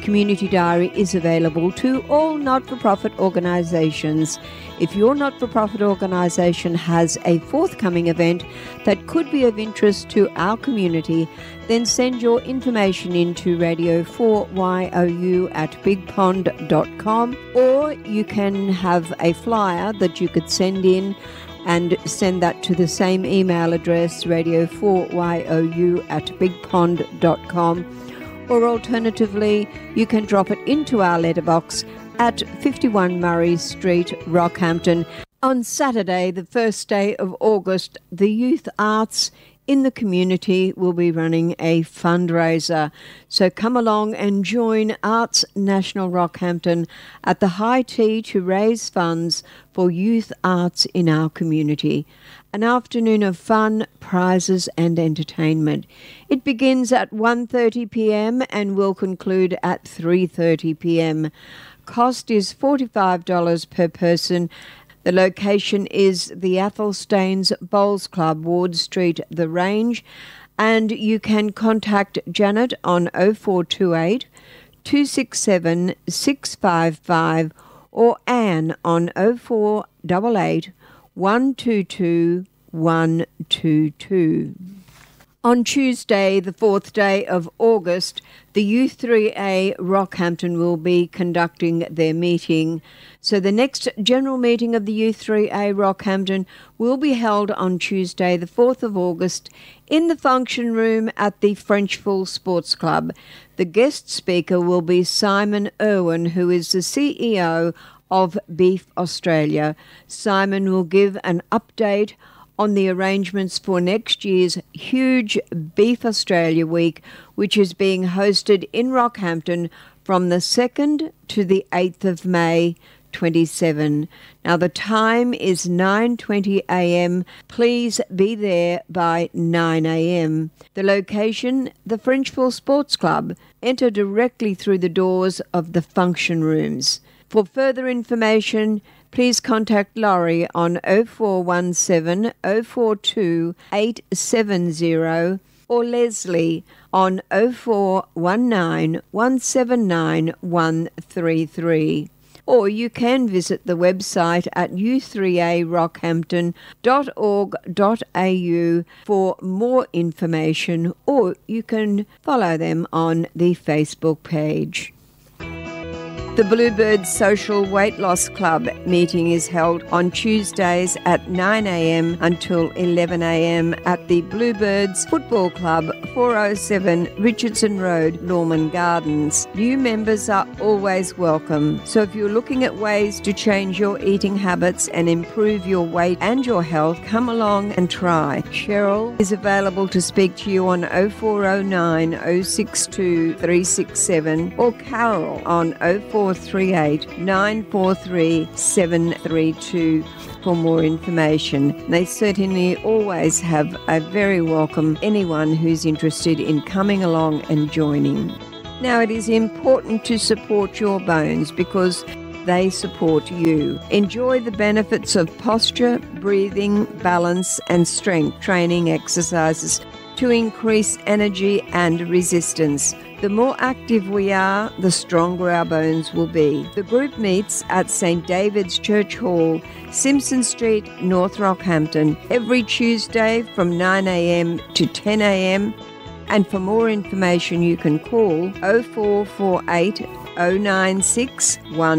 Community Diary is available to all not-for-profit organisations. If your not-for-profit organisation has a forthcoming event that could be of interest to our community, then send your information into Radio 4YOU at bigpond.com, or you can have a flyer that you could send in and send that to the same email address, radio4YOU at bigpond.com. Or alternatively, you can drop it into our letterbox at 51 Murray Street, Rockhampton. On Saturday, the first day of August, the Youth Arts in the community will be running a fundraiser. So come along and join Arts National Rockhampton at the High Tea to raise funds for youth arts in our community. An afternoon of fun, prizes and entertainment. It begins at 1:30 p.m. and will conclude at 3:30 p.m. Cost is $45 per person. The location is the Athelstanes Bowls Club, Ward Street, The Range, and you can contact Janet on 0428 267 655 or Anne on 0488 122 122. On Tuesday, the 4th day of August, the U3A Rockhampton will be conducting their meeting. So the next general meeting of the U3A Rockhampton will be held on Tuesday, the 4th of August, in the function room at the Frenchville Sports Club. The guest speaker will be Simon Irwin, who is the CEO of Beef Australia. Simon will give an update on the arrangements for next year's huge Beef Australia Week, which is being hosted in Rockhampton from the 2nd to the 8th of May 27. Now the time is 9:20 a.m. Please be there by 9 a.m. The location, the Frenchville Sports Club. Enter directly through the doors of the function rooms. For further information, please contact Laurie on 0417 042 870 or Leslie on 0419 179 133. Or you can visit the website at u3arockhampton.org.au for more information, or you can follow them on the Facebook page. The Bluebirds Social Weight Loss Club meeting is held on Tuesdays at 9 a.m. until 11 a.m. at the Bluebirds Football Club, 407 Richardson Road, Lorman Gardens. New members are always welcome, so if you're looking at ways to change your eating habits and improve your weight and your health, come along and try. Cheryl is available to speak to you on 0409 062 367 or Carol on 0438 943 732 for more information. They certainly always have a very welcome anyone who's interested in coming along and joining. Now, it is important to support your bones because they support you. Enjoy the benefits of posture, breathing, balance and strength training exercises to increase energy and resistance. The more active we are, the stronger our bones will be. The group meets at St. David's Church Hall, Simpson Street, North Rockhampton, every Tuesday from 9 a.m. to 10 a.m. And for more information, you can call 0448 096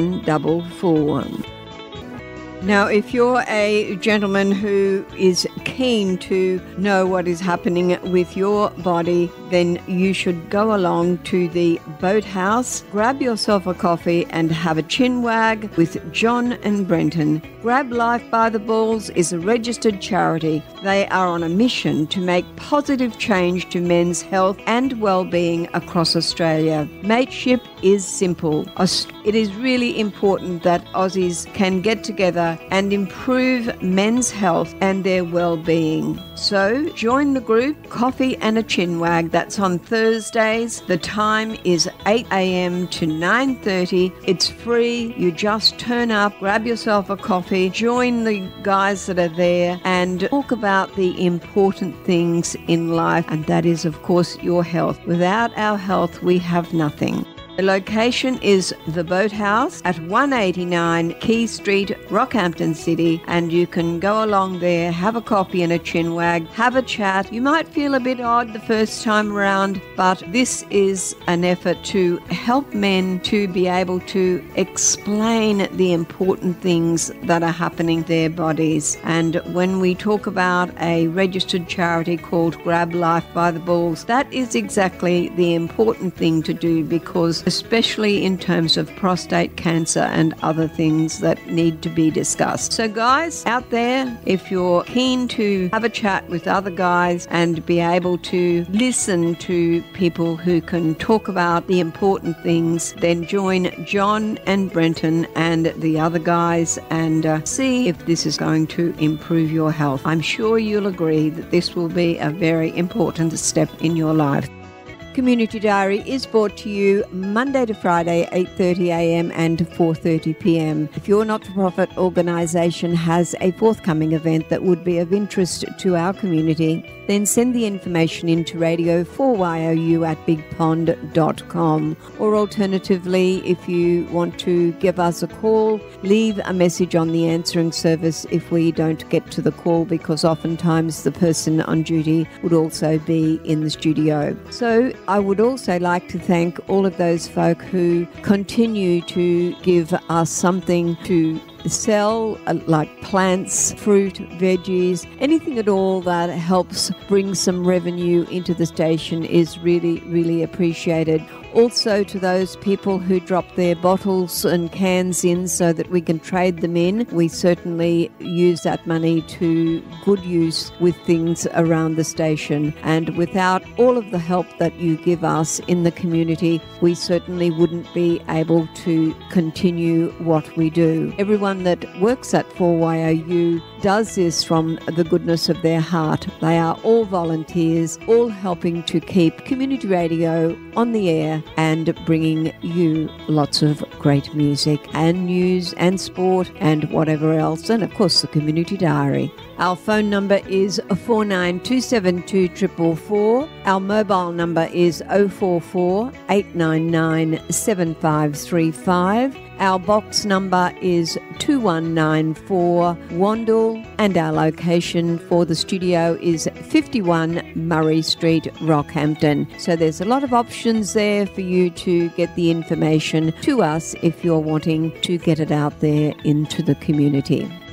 144. Now, if you're a gentleman who is keen to know what is happening with your body, then you should go along to the Boathouse, grab yourself a coffee and have a chin wag with John and Brenton. Grab Life by the Balls is a registered charity. They are on a mission to make positive change to men's health and well-being across Australia. Mateship is simple. It is really important that Aussies can get together and improve men's health and their well-being. So join the group, Coffee and a Chinwag. That's on Thursdays. The time is 8 a.m. to 9:30. It's free. You just turn up, grab yourself a coffee, join the guys that are there and talk about the important things in life, and that is, of course, your health. Without our health, we have nothing. The location is the Boathouse at 189 Key Street, Rockhampton City, and you can go along there, have a coffee and a chinwag, have a chat. You might feel a bit odd the first time around, but this is an effort to help men to be able to explain the important things that are happening in their bodies. And when we talk about a registered charity called Grab Life by the Balls, that is exactly the important thing to do, because especially in terms of prostate cancer and other things that need to be discussed. So guys out there, if you're keen to have a chat with other guys and be able to listen to people who can talk about the important things, then join John and Brenton and the other guys and see if this is going to improve your health. I'm sure you'll agree that this will be a very important step in your life. Community Diary is brought to you Monday to Friday, 8:30am and 4:30pm. If your not-for-profit organisation has a forthcoming event that would be of interest to our community, then send the information into Radio 4YOU at bigpond.com. Or alternatively, if you want to give us a call, leave a message on the answering service if we don't get to the call, because oftentimes the person on duty would also be in the studio. So I would also like to thank all of those folk who continue to give us something to sell, like plants, fruit, veggies, anything at all that helps bring some revenue into the station is really, really appreciated. Also to those people who drop their bottles and cans in so that we can trade them in, we certainly use that money to good use with things around the station. And without all of the help that you give us in the community, we certainly wouldn't be able to continue what we do. Everyone that works at 4YOU does this from the goodness of their heart. They are all volunteers, all helping to keep community radio on the air and bringing you lots of great music and news and sport and whatever else, and of course the Community Diary. Our phone number is 4927 444. Our mobile number is 044 899 7535. Our box number is 2194 Wandle, and our location for the studio is 51 Murray Street, Rockhampton. So there's a lot of options there for you to get the information to us if you're wanting to get it out there into the community.